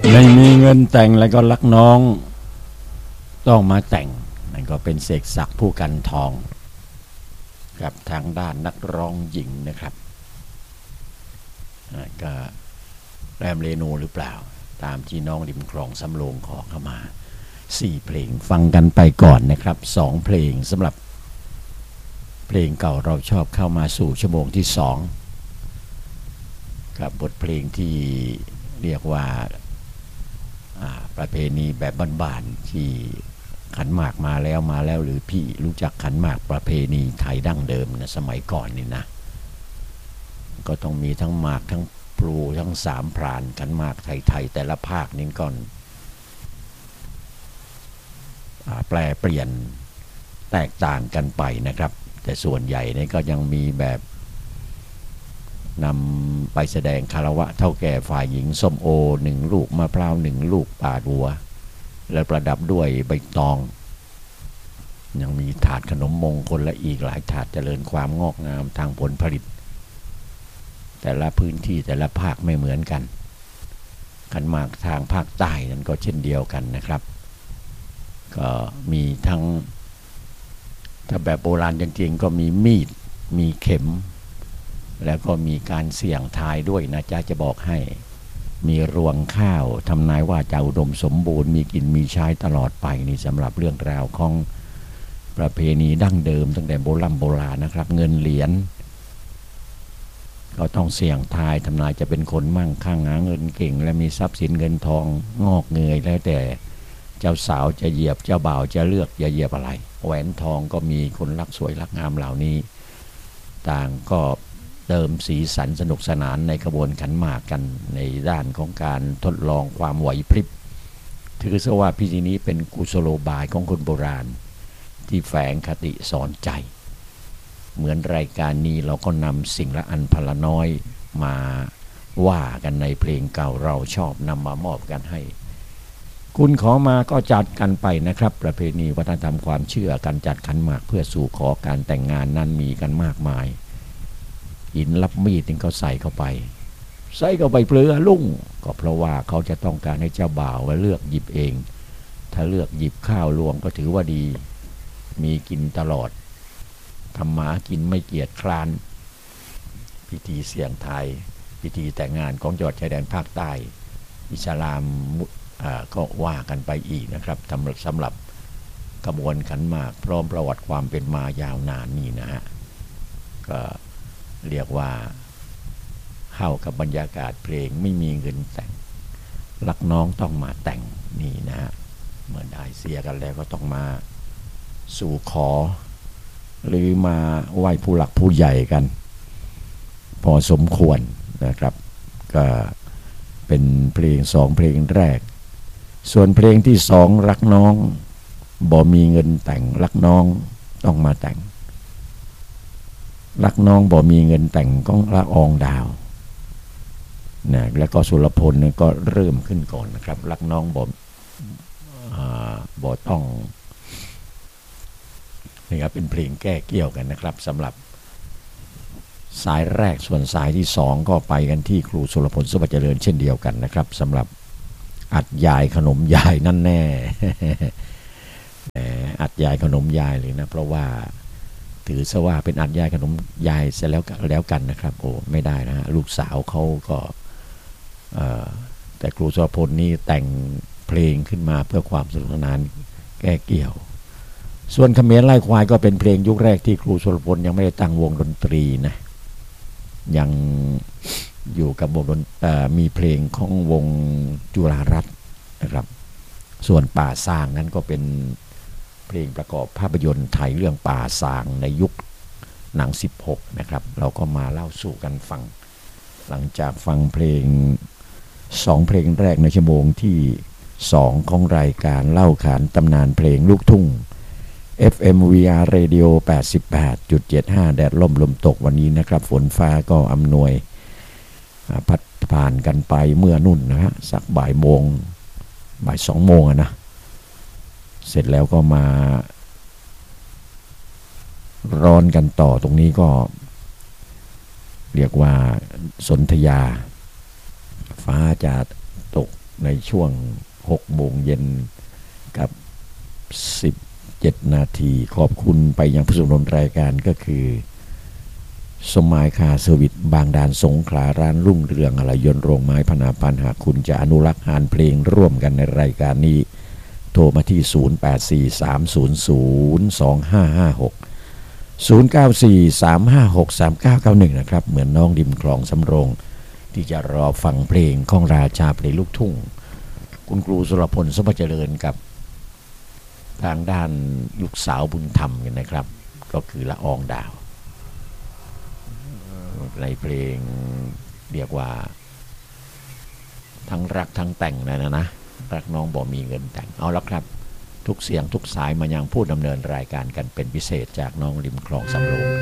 ไม่มีเงินแต่งแล้วก็รักน้องต้องมาแต่งนั่นก็เป็นเสกศักดิ์ผู้กันทองกับทางด้านนักร้องหญิงนะครับก็แรมเรนูหรือเปล่าตามที่น้องริมคลองสำโรงขอเข้ามา4เพลงฟังกันไปก่อนนะครับ2เพลงสำหรับเพลงเก่าเราชอบเข้ามาสู่ชั่วโมงที่2กับบทเพลงที่เรียกว่าประเพณีแบบบ้านๆที่ขันหมากมาแล้วหรือพี่รู้จักขันหมากประเพณีไทยดั้งเดิมนะสมัยก่อนนี่นะก็ต้องมีทั้งหมากทั้งพลูทั้ง3พรานขันหมากไทยๆแต่ละภาคนี่ก่อนแปลเปลี่ยนแตกต่างกันไปนะครับแต่ส่วนใหญ่นี่ก็ยังมีแบบนำไปแสดงคารวะเท่าแก่ฝ่ายหญิงส้มโอ1ลูกมะพร้าว1ลูกปาดหัวและประดับด้วยใบตองยังมีถาดขนมมงคลและอีกหลายถาดเจริญความงอกงามทางผลผลิตแต่ละพื้นที่แต่ละภาคไม่เหมือนกันขันหมากทางภาคใต้นั้นก็เช่นเดียวกันนะครับก็มีทั้งถ้าแบบโบราณจริงๆก็มีมีดมีเข็มแล้วก็มีการเสี่ยงทายด้วยนะจ๊ะจะบอกให้มีรวงข้าวทำนายว่าจะอุดมสมบูรณ์มีกินมีใช้ตลอดไปนี่สำหรับเรื่องราวของประเพณีดั้งเดิมตั้งแต่โบราณนะครับเงินเหรียญก็ต้องเสี่ยงทายทำนายจะเป็นคนมั่งคั่งหาเงินเก่งและมีทรัพย์สินเงินทองงอกเงยแล้วแต่เจ้าสาวจะเหยียบเจ้าบ่าวจะเลือกจะเหยียบอะไรแหวนทองก็มีคนรักสวยรักงามเหล่านี้ต่างก็เติมสีสันสนุกสนานในขบวนขันหมากกันในด้านของการทดลองความไหวพริบถือซะว่าพิธีนี้เป็นกุศโลบายของคนโบราณที่แฝงคติสอนใจเหมือนรายการนี้เราก็นำสิ่งละอันพละน้อยมาว่ากันในเพลงเก่าเราชอบนำมามอบกันให้คุณขอมาก็จัดกันไปนะครับประเพณีวัฒนธรรมความเชื่อการจัดขันหมากเพื่อสู่ขอการแต่งงานนั้นมีกันมากมายหินรับมีดนี่เขาใส่เข้าไปเปลือลุ่งก็เพราะว่าเขาจะต้องการให้เจ้าบ่าวเลือกหยิบเองถ้าเลือกหยิบข้าวรวงก็ถือว่าดีมีกินตลอดทำหมากินไม่เกียจคร้านพิธีเสี่ยงทายพิธีแต่งงานของจังหวัดชายแดนภาคใต้อิสลามก็ว่ากันไปอีกนะครับสำหรับขบวนขันหมากพร้อมประวัติความเป็นมายาวนานนี่นะฮะก็เรียกว่าเข้ากับบรรยากาศเพลงไม่มีเงินแต่งรักน้องต้องมาแต่งนี่นะฮะเมื่อได้เสียกันแล้วก็ต้องมาสู่ขอหรือมาไหว้ผู้หลักผู้ใหญ่กันพอสมควรนะครับก็เป็นเพลง2เพลงแรกส่วนเพลงที่2รักน้องบ่มีเงินแต่งรักน้องต้องมาแต่งรักน้องบ่มีเงินแต่งก็ละอองดาวนะแล้วก็สุรพลเนี่ยก็เริ่มขึ้นก่อนนะครับรักน้องบ่ต้องนี่ครับเป็นเพลงแก้เกี่ยวกันนะครับสำหรับสายแรกส่วนสายที่2ก็ไปกันที่ครูสุรพลสุภเจริญเช่นเดียวกันนะครับสำหรับอัดยายขนมยายนั่นแน่ อัดยายขนมยายเลยนะเพราะว่าถือซะว่าเป็นอัดยายขนมยายเสร็จแล้วกันนะครับโอ้ไม่ได้นะฮะลูกสาวเขาก็แต่ครูสุรพลนี่แต่งเพลงขึ้นมาเพื่อความสนุกสนานแก้เกี่ยวส่วนเขมรไล่ควายก็เป็นเพลงยุคแรกที่ครูสุรพลยังไม่ได้ตั้งวงดนตรีนะยังอยู่กับวงมีเพลงของวงจุฬารัตน์นะครับส่วนป่าสร้างนั้นก็เป็นเพลงประกอบภาพยนตร์ไทยเรื่องป่าสร้างในยุคหนัง16นะครับเราก็มาเล่าสู่กันฟังหลังจากฟังเพลง2เพลงแรกในชั่วโมงที่2ของรายการเล่าขานตำนานเพลงลูกทุ่ง FM VR Radio 88.75 แดดล่มลมตกวันนี้นะครับฝนฟ้าก็อำนวยพัดผ่านกันไปเมื่อนุ่นนะฮะสักบ่าย2 โมงนะเสร็จแล้วก็มาร้อนกันต่อตรงนี้ก็เรียกว่าสนธยาฟ้าจะตกในช่วง6 โมงเย็นกับ17 นาทีขอบคุณไปยังผู้สนับสนุนรายการก็คือสมายคาเซอร์วิสบางด่านสงขลาร้านรุ่งเรืองอะไรยนต์โรงไม้พนาพันธ์หากคุณจะอนุรักษ์งานเพลงร่วมกันในรายการนี้โทรมาที่ 0843002556 0943563991 นะครับเหมือนน้องริมคลองสำโรงที่จะรอฟังเพลงของราชาเพลงลูกทุ่งคุณครูสุรพลสมบัติเจริญกับทางด้านลูกสาวบุญธรรมกันนะครับก็คือละอองดาวในเพลงเรียกว่าทั้งรักทั้งแต่งนะรักน้องบ่มีเงินแต่งเอาละครับทุกเสียงทุกสายมายังผู้ดำเนินรายการกันเป็นพิเศษจากน้องริมคลองสำโรง